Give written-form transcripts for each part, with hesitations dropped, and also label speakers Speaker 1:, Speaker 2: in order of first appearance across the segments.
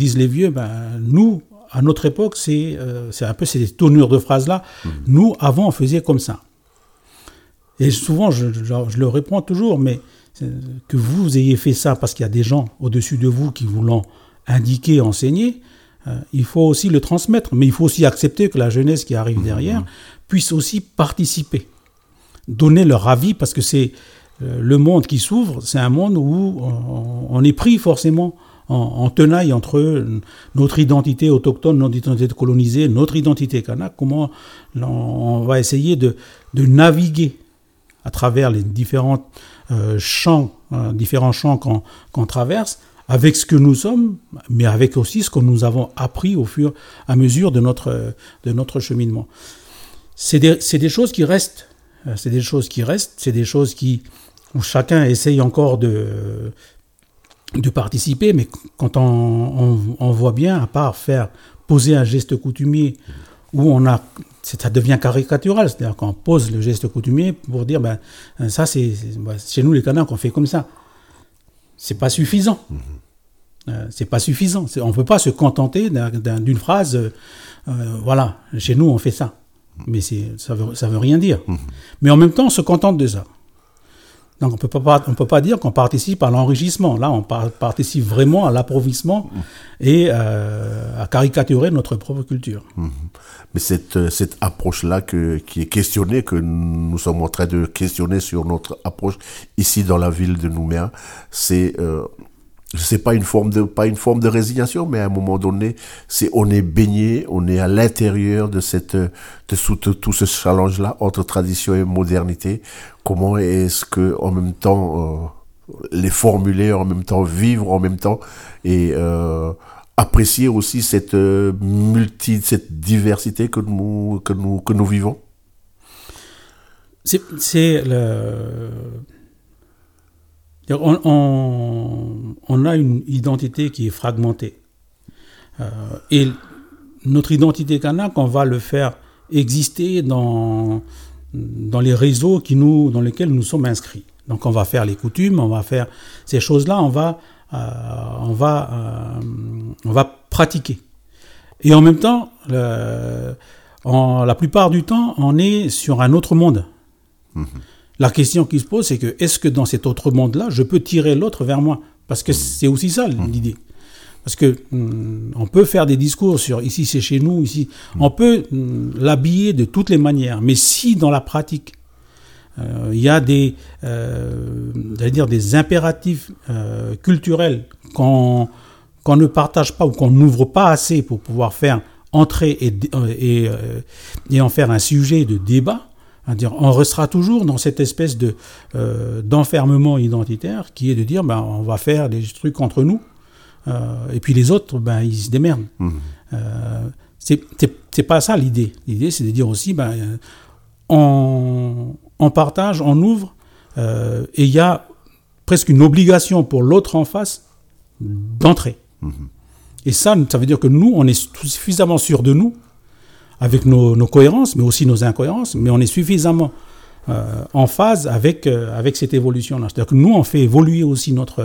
Speaker 1: disent les vieux, nous, à notre époque, c'est un peu ces tournures de phrases-là. Nous, avant, on faisait comme ça. Et souvent, je le réponds toujours, mais que vous ayez fait ça parce qu'il y a des gens au-dessus de vous qui vous l'ont indiqué, enseigné, il faut aussi le transmettre. Mais il faut aussi accepter que la jeunesse qui arrive derrière puisse aussi participer, donner leur avis, parce que c'est le monde qui s'ouvre, c'est un monde où on est pris forcément en tenaille entre notre identité autochtone, notre identité colonisée, notre identité kanak, comment on va essayer de naviguer à travers les différents champs qu'on traverse, avec ce que nous sommes, mais avec aussi ce que nous avons appris au fur et à mesure de notre cheminement. C'est des choses qui restent. C'est des choses où chacun essaye encore de participer, mais quand on voit bien, à part poser un geste coutumier, où ça devient caricatural, c'est-à-dire qu'on pose le geste coutumier pour dire, ça c'est chez nous les Kanaks on fait comme ça. C'est pas suffisant. C'est pas suffisant. On peut pas se contenter d'une phrase, voilà, chez nous on fait ça. Mais ça veut rien dire. Mais en même temps, on se contente de ça. Donc on peut pas dire qu'on participe à l'enrichissement. Là, on participe vraiment à l'appauvrissement et à caricaturer notre propre culture.
Speaker 2: Mais cette approche-là qui est questionnée, que nous sommes en train de questionner sur notre approche ici dans la ville de Nouméa, c'est pas une forme de résignation, mais à un moment donné, on est baigné, on est à l'intérieur de tout ce challenge-là entre tradition et modernité. Comment est-ce que, en même temps, les formuler, en même temps vivre, en même temps, et apprécier aussi cette diversité que nous vivons?
Speaker 1: On a une identité qui est fragmentée. Et notre identité kanak, on va le faire exister dans les réseaux dans lesquels nous sommes inscrits. Donc on va faire les coutumes, on va faire ces choses-là, on va pratiquer. Et en même temps, la plupart du temps, on est sur un autre monde. La question qui se pose, c'est que est-ce que dans cet autre monde-là, je peux tirer l'autre vers moi? Parce que c'est aussi ça l'idée. Parce que on peut faire des discours sur ici c'est chez nous, ici on peut l'habiller de toutes les manières. Mais si dans la pratique il y a des impératifs culturels qu'on ne partage pas ou qu'on n'ouvre pas assez pour pouvoir faire entrer et en faire un sujet de débat, on restera toujours dans cette espèce d'enfermement identitaire qui est de dire on va faire des trucs entre nous et puis les autres ils se démerdent. C'est pas ça l'idée. L'idée c'est de dire aussi on partage, on ouvre et il y a presque une obligation pour l'autre en face d'entrer. Et ça veut dire que nous on est suffisamment sûrs de nous avec nos cohérences, mais aussi nos incohérences, mais on est suffisamment en phase avec cette évolution-là. C'est-à-dire que nous, on fait évoluer aussi notre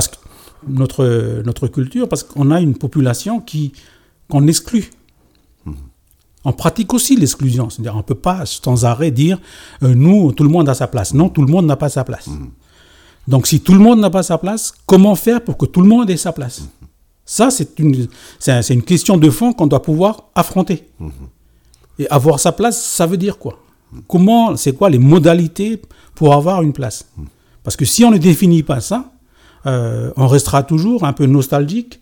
Speaker 1: culture, parce qu'on a une population qu'on exclut. On pratique aussi l'exclusion. C'est-à-dire qu'on ne peut pas sans arrêt dire nous, tout le monde a sa place. Non, tout le monde n'a pas sa place. Donc si tout le monde n'a pas sa place, comment faire pour que tout le monde ait sa place? Ça, c'est une question de fond qu'on doit pouvoir affronter. Et avoir sa place, ça veut dire quoi? C'est quoi les modalités pour avoir une place? Parce que si on ne définit pas ça, on restera toujours un peu nostalgique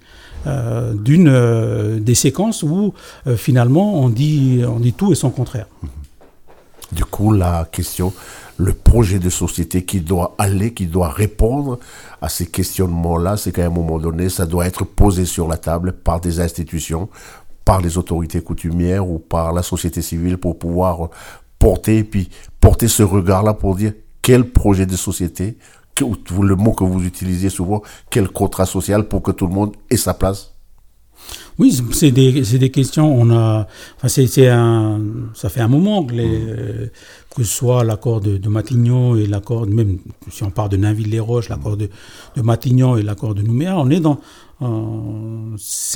Speaker 1: des séquences où finalement on dit tout et son contraire.
Speaker 2: Du coup, la question, le projet de société qui doit répondre à ces questionnements-là, c'est qu'à un moment donné, ça doit être posé sur la table par des institutions, par les autorités coutumières ou par la société civile pour pouvoir porter ce regard-là pour dire quel projet de société, le mot que vous utilisez souvent, quel contrat social pour que tout le monde ait sa place.
Speaker 1: Oui, c'est des questions. Ça fait un moment que ce soit l'accord de Matignon et l'accord, même si on parle de Nainville-les-Roches, l'accord de Matignon et l'accord de Nouméa, on est dans